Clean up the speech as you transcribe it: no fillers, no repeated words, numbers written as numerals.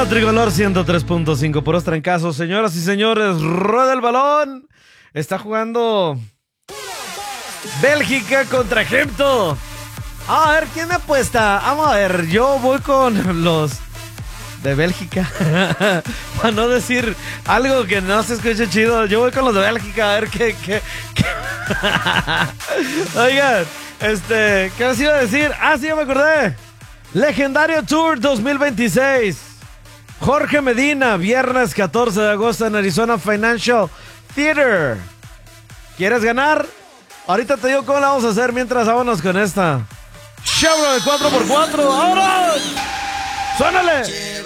la Tricolor 103.5, puros trancazos. Señoras y señores, rueda el balón. Está jugando Bélgica contra Egipto. A ver, ¿quién me apuesta? Vamos a ver, yo voy con los de Bélgica. Para no decir algo que no se escuche chido, yo voy con los de Bélgica. A ver qué. Oigan, ¿qué les iba a decir? Ah, sí, ya me acordé. Legendario Tour 2026. Jorge Medina, viernes 14 de agosto en Arizona Financial Theater. ¿Quieres ganar? Ahorita te digo cómo la vamos a hacer. Mientras, vámonos con esta Chevrolet 4x4. ¡Ahora! ¡Suénale!